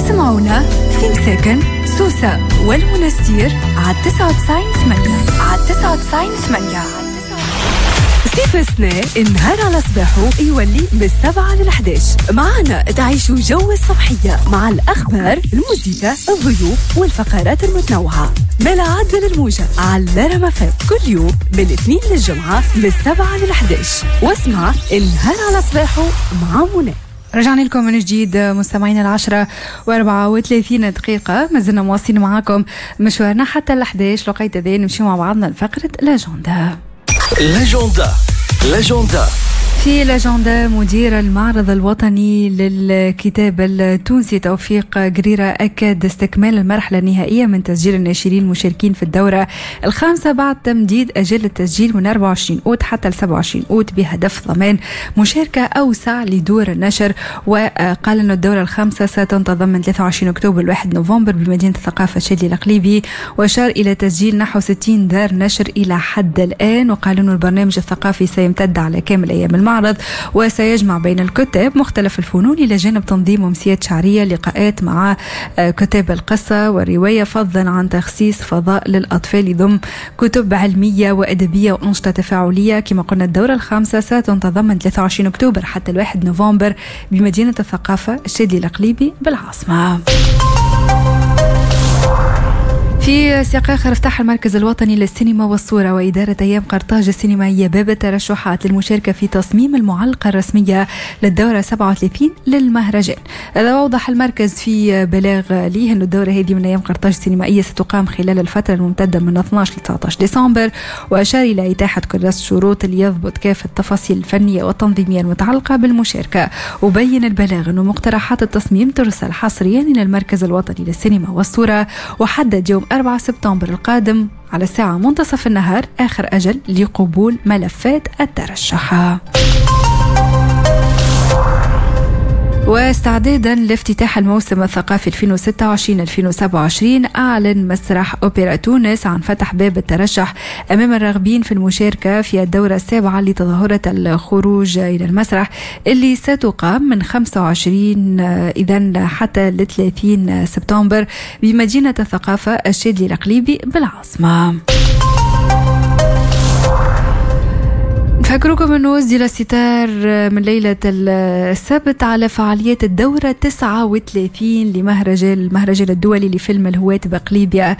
اسمعونا في مساكن سوسة والمنستير على 99.8 على 99.8. صيف سنة النهار على صباحه يولي بالسبعة لل11. معنا تعيشوا جو الصبحية مع الأخبار، الموسيقى، الضيوف والفقرات المتنوعة. ملا عدل الموجة على رما فم كل يوم من الاثنين للجمعة بالسبعة لل11. واسمع النهار على صباحه مع منى. رجعنا لكم من جديد مستمعين 10:34 ما زلنا مواصلين معاكم مشوارنا حتى 11 لقيت ذي نمشي مع بعضنا لفقرة لاجوندا. في لاجوندا مدير المعرض الوطني للكتاب التونسي توفيق قريرة أكد استكمال المرحلة النهائية من تسجيل الناشرين المشاركين في الدورة الخامسة بعد تمديد أجل التسجيل من 24 أوت حتى 27 أوت بهدف ضمان مشاركة أوسع لدور النشر. وقال أن الدورة الخامسة ستنتظم من 23 أكتوبر ل 1 نوفمبر بمدينة الثقافة الشادي الأقليبي، وأشار إلى تسجيل نحو 60 دار نشر إلى حد الآن. وقال أن البرنامج الثقافي سيمتد على كامل أيام المعرض وسيجمع بين الكتاب مختلف الفنون إلى جانب تنظيم أمسيات شعرية، لقاءات مع كتاب القصة والرواية، فضلا عن تخصيص فضاء للأطفال يضم كتب علمية وأدبية وأنشطة تفاعلية. كما قلنا الدورة الخامسة ستنتظم من 23 أكتوبر حتى 1 نوفمبر بمدينة الثقافة الشادي الأقليبي بالعاصمة. في سياق آخر، افتتح المركز الوطني للسينما والصورة وإدارة أيام قرطاج السينمائية باب الترشحات للمشاركة في تصميم المعلقة الرسمية للدورة 37 للمهرجان. هذا وضح المركز في بلاغ ليه أن الدورة هذه من أيام قرطاج السينمائية ستقام خلال الفترة الممتدة من 12 ل 19 ديسمبر، وأشار إلى إتاحة كراسة شروط ليضبط كافة التفاصيل الفنية والتنظيمية المتعلقة بالمشاركة. وبين البلاغ أن مقترحات التصميم ترسل حصريا إلى المركز الوطني للسينما والصورة، وحدد يوم 4 سبتمبر القادم على الساعة منتصف النهار آخر أجل لقبول ملفات الترشح. واستعدادا لافتتاح الموسم الثقافي 2026-2027 أعلن مسرح أوبرا تونس عن فتح باب الترشح أمام الراغبين في المشاركة في الدورة السابعة لتظاهرة الخروج إلى المسرح اللي ستقام من 25 إذن حتى ل 30 سبتمبر بمدينة الثقافة الشادي الأقليبي بالعاصمة. فكركم أنه أسدل الستار من ليلة السبت على فعاليات الدورة 39 لمهرجان الدولي لفيلم الهواة بقليبيا